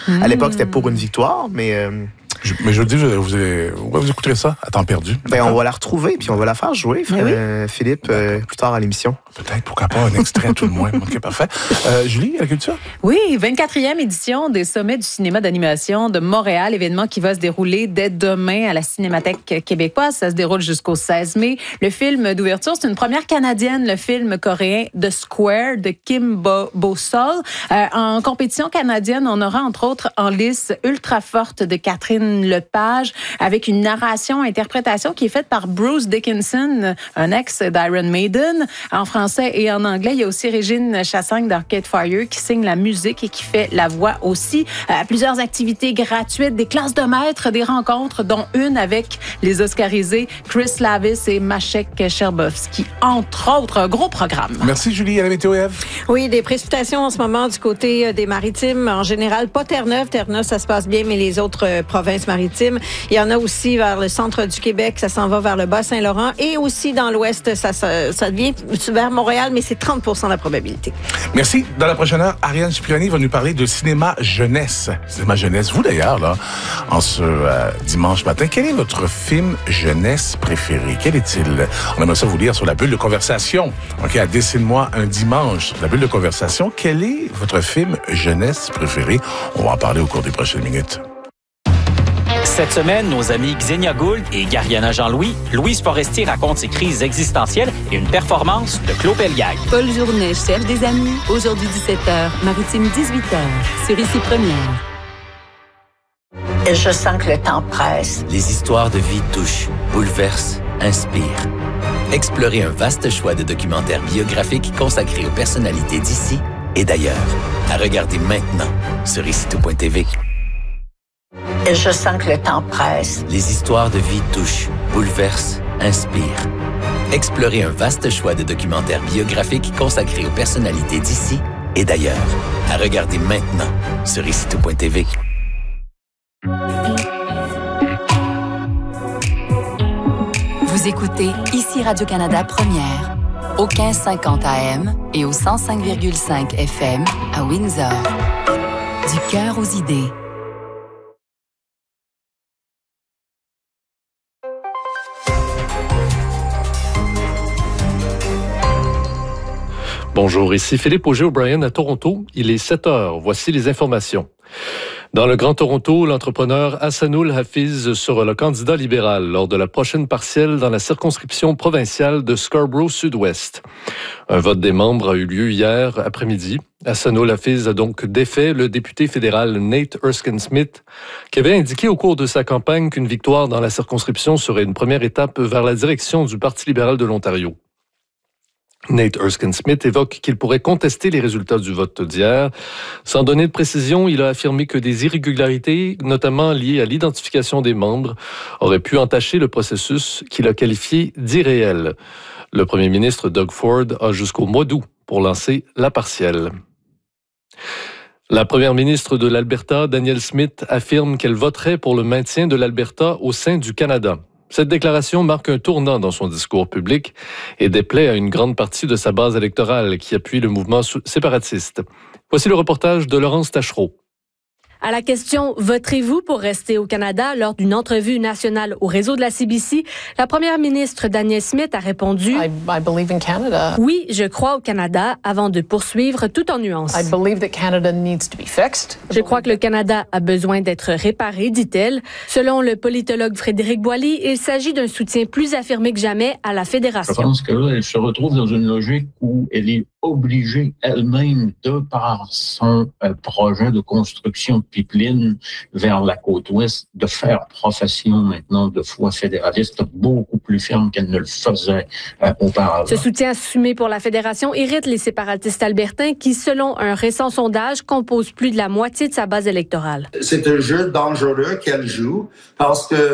À l'époque, c'était pour une victoire, mais... Mais je vous dis, vous écouterez ça à temps perdu. Ben, on va la retrouver, puis on va la faire jouer, Philippe, plus tard à l'émission. Peut-être, pourquoi pas, un extrait tout le moins. OK, parfait. Julie, à la culture? Oui, 24e édition des Sommets du cinéma d'animation de Montréal, événement qui va se dérouler dès demain à la Cinémathèque québécoise. Ça se déroule jusqu'au 16 mai. Le film d'ouverture, c'est une première canadienne, le film coréen The Square de Kim Bo-sol. En compétition canadienne, on aura entre autres en lice Ultra Forte de Catherine Lepage, avec une narration-interprétation qui est faite par Bruce Dickinson, un ex d'Iron Maiden, en français et en anglais. Il y a aussi Régine Chassagne d'Arcade Fire qui signe la musique et qui fait la voix aussi. Plusieurs activités gratuites, des classes de maîtres, des rencontres, dont une avec les Oscarisés Chris Lavis et Maciek Sherbowski, entre autres. Un gros programme. Merci Julie. À la météo, Ève? Oui, des précipitations en ce moment du côté des Maritimes. En général, pas Terre-Neuve. Terre-Neuve, ça se passe bien, mais les autres provinces maritimes. Il y en a aussi vers le centre du Québec. Ça s'en va vers le Bas-Saint-Laurent. Et aussi dans l'ouest, ça devient vers Montréal, mais c'est 30% la probabilité. Merci. Dans la prochaine heure, Ariane Cipriani va nous parler de cinéma jeunesse. Cinéma jeunesse. Vous d'ailleurs, là, en ce dimanche matin, quel est votre film jeunesse préféré? Quel est-il? On aimerait ça vous lire sur la bulle de conversation. OK, à Dessine-moi un dimanche. La bulle de conversation. Quel est votre film jeunesse préféré? On va en parler au cours des prochaines minutes. Cette semaine, nos amis Xenia Gould et Gariana Jean-Louis, Louise Forestier raconte ses crises existentielles et une performance de Claude Pelgag. Paul Journet cherche des amis. Aujourd'hui 17h, Maritime 18h, sur Ici Première. Je sens que le temps presse. Les histoires de vie touchent, bouleversent, inspirent. Explorez un vaste choix de documentaires biographiques consacrés aux personnalités d'ici et d'ailleurs. À regarder maintenant sur icitout.tv. Je sens que le temps presse. Les histoires de vie touchent, bouleversent, inspirent. Explorez un vaste choix de documentaires biographiques consacrés aux personnalités d'ici et d'ailleurs. À regarder maintenant sur icitout.tv. Vous écoutez Ici Radio-Canada Première, au 1550 AM et au 105,5 FM à Windsor. Du cœur aux idées. Bonjour, ici Philippe Auger-O'Brien à Toronto. Il est 7 heures. Voici les informations. Dans le Grand Toronto, l'entrepreneur Hassanoul Hafiz sera le candidat libéral lors de la prochaine partielle dans la circonscription provinciale de Scarborough-Sud-Ouest. Un vote des membres a eu lieu hier après-midi. Hassanoul Hafiz a donc défait le député fédéral Nate Erskine-Smith, qui avait indiqué au cours de sa campagne qu'une victoire dans la circonscription serait une première étape vers la direction du Parti libéral de l'Ontario. Nate Erskine-Smith évoque qu'il pourrait contester les résultats du vote d'hier. Sans donner de précision, il a affirmé que des irrégularités, notamment liées à l'identification des membres, auraient pu entacher le processus qu'il a qualifié d'irréel. Le premier ministre Doug Ford a jusqu'au mois d'août pour lancer la partielle. La première ministre de l'Alberta, Danielle Smith, affirme qu'elle voterait pour le maintien de l'Alberta au sein du Canada. Cette déclaration marque un tournant dans son discours public et déplaît à une grande partie de sa base électorale qui appuie le mouvement séparatiste. Voici le reportage de Laurence Tachereau. À la question « Voterez-vous pour rester au Canada » lors d'une entrevue nationale au réseau de la CBC, la première ministre Danielle Smith a répondu « I believe in Canada. Oui, je crois au Canada » avant de poursuivre tout en nuances. I believe that Canada needs to be fixed. Je crois que le Canada a besoin d'être réparé, dit-elle. Selon le politologue Frédéric Boily, il s'agit d'un soutien plus affirmé que jamais à la fédération. Je pense que là, elle se retrouve dans une logique où elle est obligée elle-même, de par son projet de construction de pipeline vers la côte ouest, de faire profession maintenant de foi fédéraliste beaucoup plus ferme qu'elle ne le faisait auparavant. Ce soutien assumé pour la fédération irrite les séparatistes albertains qui, selon un récent sondage, composent plus de la moitié de sa base électorale. C'est un jeu dangereux qu'elle joue parce que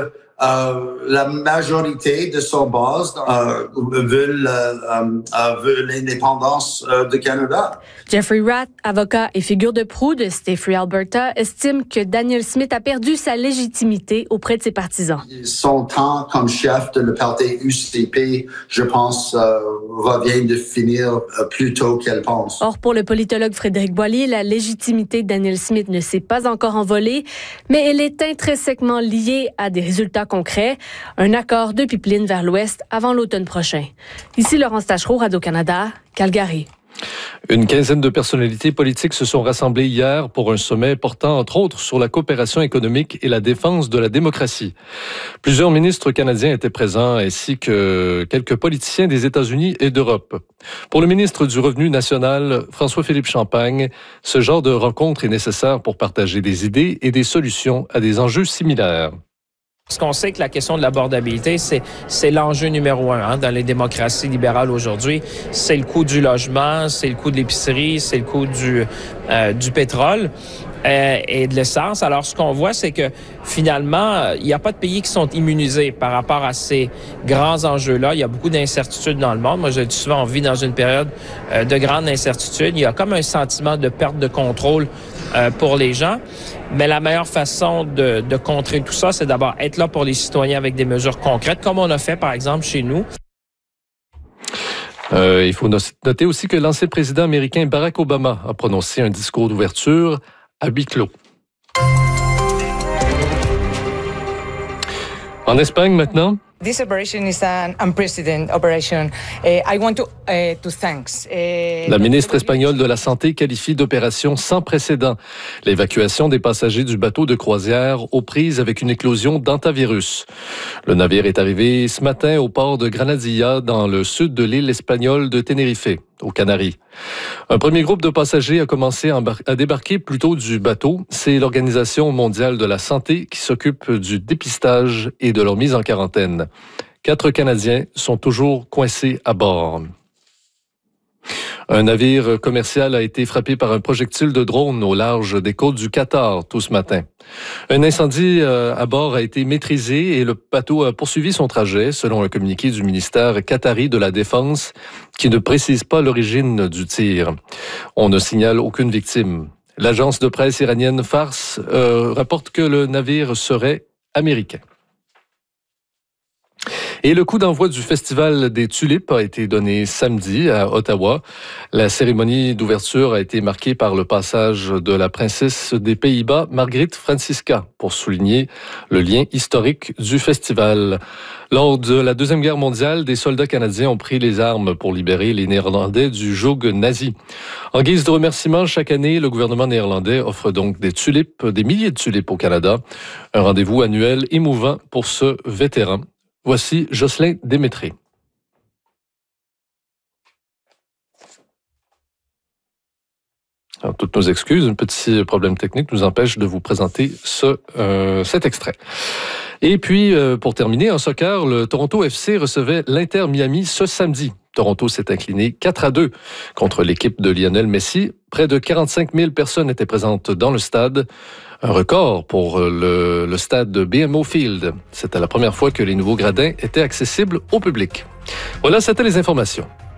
la majorité de son base veulent l'indépendance du Canada. Jeffrey Rath, avocat et figure de proue de Stay Free Alberta, estime que Daniel Smith a perdu sa légitimité auprès de ses partisans. Son temps comme chef de le parti UCP, je pense, va bien de finir plus tôt qu'elle pense. Or, pour le politologue Frédéric Boilly, la légitimité de Daniel Smith ne s'est pas encore envolée, mais elle est intrinsèquement liée à des résultats concrets, un accord de pipeline vers l'ouest avant l'automne prochain. Ici Laurence Tachereau, Radio-Canada, Calgary. Une quinzaine de personnalités politiques se sont rassemblées hier pour un sommet portant entre autres sur la coopération économique et la défense de la démocratie. Plusieurs ministres canadiens étaient présents ainsi que quelques politiciens des États-Unis et d'Europe. Pour le ministre du Revenu national, François-Philippe Champagne, ce genre de rencontre est nécessaire pour partager des idées et des solutions à des enjeux similaires. Parce qu'on sait que la question de l'abordabilité, c'est l'enjeu numéro un dans les démocraties libérales aujourd'hui. C'est le coût du logement, c'est le coût de l'épicerie, c'est le coût du pétrole et de l'essence. Alors, ce qu'on voit, c'est que finalement, il n'y a pas de pays qui sont immunisés par rapport à ces grands enjeux-là. Il y a beaucoup d'incertitudes dans le monde. Moi, je le dis souvent, on vit dans une période de grande incertitude. Il y a comme un sentiment de perte de contrôle pour les gens. Mais la meilleure façon de contrer tout ça, c'est d'abord être là pour les citoyens avec des mesures concrètes, comme on a fait, par exemple, chez nous. Il faut noter aussi que l'ancien président américain Barack Obama a prononcé un discours d'ouverture à huis clos. En Espagne maintenant. This operation is an unprecedented operation. I want to thank. La ministre espagnole de la Santé qualifie d'opération sans précédent l'évacuation des passagers du bateau de croisière aux prises avec une éclosion d'hantavirus. Le navire est arrivé ce matin au port de Granadilla, dans le sud de l'île espagnole de Tenerife, aux Canaries. Un premier groupe de passagers a commencé à débarquer plus tôt du bateau. C'est l'Organisation mondiale de la santé qui s'occupe du dépistage et de leur mise en quarantaine. 4 Canadiens sont toujours coincés à bord. Un navire commercial a été frappé par un projectile de drone au large des côtes du Qatar tout ce matin. Un incendie à bord a été maîtrisé et le bateau a poursuivi son trajet, selon un communiqué du ministère qatari de la Défense, qui ne précise pas l'origine du tir. On ne signale aucune victime. L'agence de presse iranienne Fars rapporte que le navire serait américain. Et le coup d'envoi du Festival des Tulipes a été donné samedi à Ottawa. La cérémonie d'ouverture a été marquée par le passage de la princesse des Pays-Bas, Margriet Francisca, pour souligner le lien historique du festival. Lors de la Deuxième Guerre mondiale, des soldats canadiens ont pris les armes pour libérer les Néerlandais du joug nazi. En guise de remerciement, chaque année, le gouvernement néerlandais offre donc des tulipes, des milliers de tulipes au Canada. Un rendez-vous annuel émouvant pour ce vétéran. Voici Jocelyn Démétré. Alors, toutes nos excuses, un petit problème technique nous empêche de vous présenter cet extrait. Et puis, pour terminer, en soccer, le Toronto FC recevait l'Inter Miami ce samedi. Toronto s'est incliné 4-2 contre l'équipe de Lionel Messi. Près de 45 000 personnes étaient présentes dans le stade. Un record pour le stade de BMO Field. C'était la première fois que les nouveaux gradins étaient accessibles au public. Voilà, c'était les informations.